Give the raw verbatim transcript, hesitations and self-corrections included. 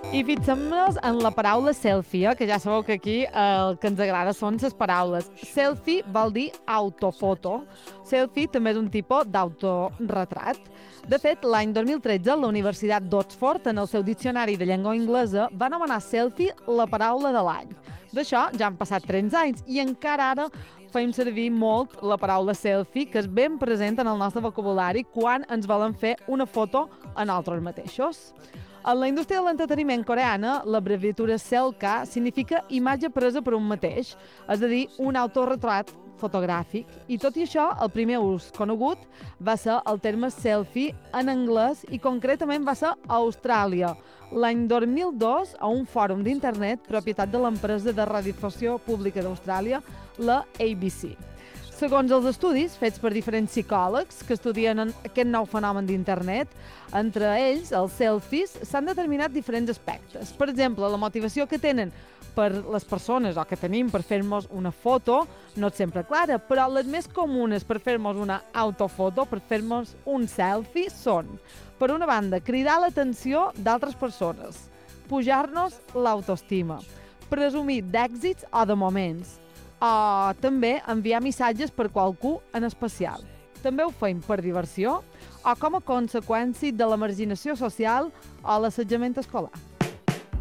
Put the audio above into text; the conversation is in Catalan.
I fixem-nos en la paraula selfie, eh? Que ja sabeu que aquí eh, el que ens agrada són les paraules. Selfie vol dir autofoto. Selfie també és un tipus d'autoretrat. De fet, l'any dos mil tretze, la Universitat d'Oxford, en el seu diccionari de llengua anglesa, va anomenar selfie la paraula de l'any. D'això ja han passat trenta anys i encara ara fem servir molt la paraula selfie, que és ben present en el nostre vocabulari quan ens volen fer una foto a nosaltres mateixos. En la indústria de l'entreteniment coreana, l'abreviatura selca significa imatge presa per un mateix, és a dir, un autorretrat fotogràfic. I tot i això, el primer ús conegut va ser el terme selfie en anglès i concretament va ser a Austràlia, l'any dos mil dos, a un fòrum d'internet propietat de l'empresa de radiodifusió pública d'Austràlia, la A B C. Segons els estudis fets per diferents psicòlegs que estudien aquest nou fenomen d'internet, entre ells, els selfies, s'han determinat diferents aspectes. Per exemple, la motivació que tenen per les persones o que tenim per fer-nos una foto no és sempre clara, però les més comunes per fer-nos una autofoto, per fer-nos un selfie, són, per una banda, cridar l'atenció d'altres persones, pujar-nos l'autoestima, presumir d'èxits o de moments, o també enviar missatges per qualcú en especial. També ho fem per diversió o com a conseqüència de la marginació social o l'assetjament escolar.